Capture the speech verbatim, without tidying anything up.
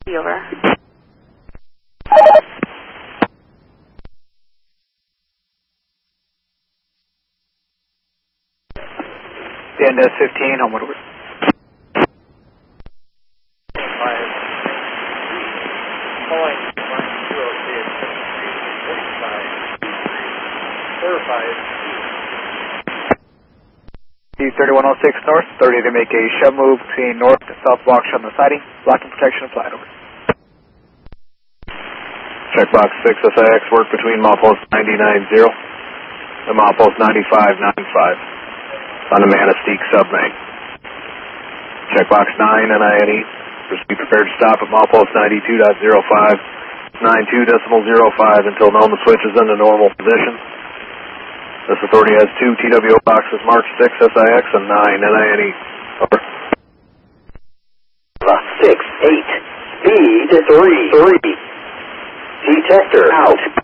Over. N S fifteen, homeward over. thirty-one oh six north, thirty to make a shove move between north and south blocks on the siding, blocking protection and flight over. Checkbox six S I X, work between milepost ninety ninety and milepost ninety-five ninety-five on the Manistee subbank. Checkbox nine N I N E, proceed prepared to stop at milepost ninety-two point zero five, ninety-two decimal zero five until known the switch is in the normal position. This authority has two T W O boxes marked six S I X and nine N I N E. Over. six eight, speed three three. Detector out.